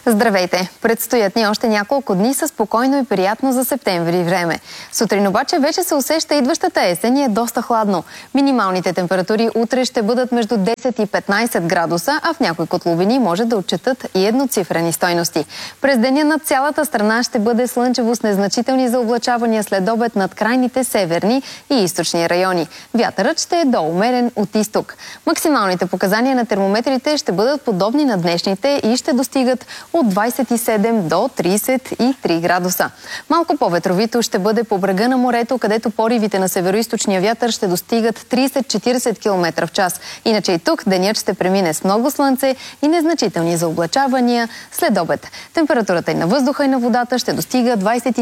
Здравейте! Предстоят ни още няколко дни със спокойно и приятно за септември време. Сутрин обаче вече се усеща идващата есен и е доста хладно. Минималните температури утре ще бъдат между 10 и 15 градуса, а в някои котловини може да отчетат и едноцифрени стойности. През деня над цялата страна ще бъде слънчево с незначителни заоблачавания след обед над крайните северни и източни райони. Вятърът ще е до умерен от изток. Максималните показания на термометрите ще бъдат подобни на днешните и ще достигат от 27 до 33 градуса. Малко по-ветровито ще бъде по брега на морето, където поривите на североизточния вятър ще достигат 30-40 км в час. Иначе и тук денят ще премине с много слънце и незначителни заоблачавания след обед. Температурата и на въздуха и на водата ще достига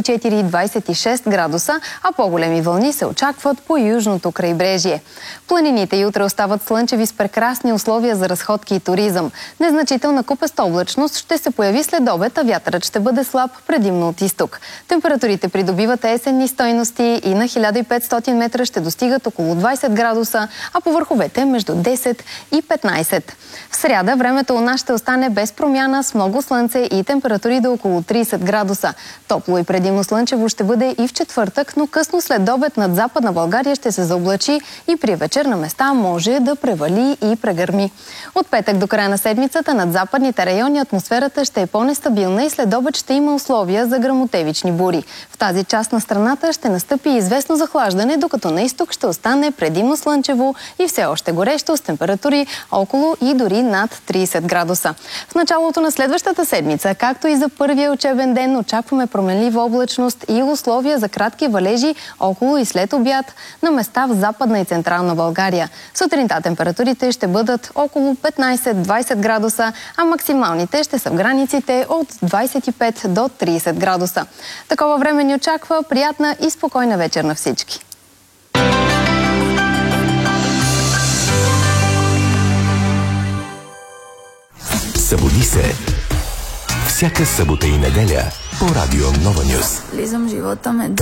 24-26 градуса, а по-големи вълни се очакват по южното крайбрежие. Планините и утре остават слънчеви с прекрасни условия за разходки и туризъм. Незначителна купеста облачност ще се появи след обед, а вятърът ще бъде слаб, предимно от изток. Температурите придобиват есенни стойности и на 1500 метра ще достигат около 20 градуса, а по върховете между 10 и 15. В сряда времето у нас ще остане без промяна, с много слънце и температури до около 30 градуса. Топло и предимно слънчево ще бъде и в четвъртък, но късно след обед над Западна България ще се заоблачи и при вечер на места може да превали и прегърми. От петък до края на седмицата над западните райони атмосферата ще е по-нестабилна и след обед ще има условия за гръмотевични бури. В тази част на страната ще настъпи известно захлаждане, докато на изток ще остане предимно слънчево и все още горещо с температури около и дори над 30 градуса. В началото на следващата седмица, както и за първия учебен ден, очакваме променлива облачност и условия за кратки валежи около и след обяд на места в Западна и Централна България. Сутринта температурите ще бъдат около 15-20 градуса, а максималните ще са в границите от 25 до 30 градуса. Такова време ни очаква приятна и спокойна вечер на всички. Събуди се всяка събота и неделя по Радио Нова Нюз.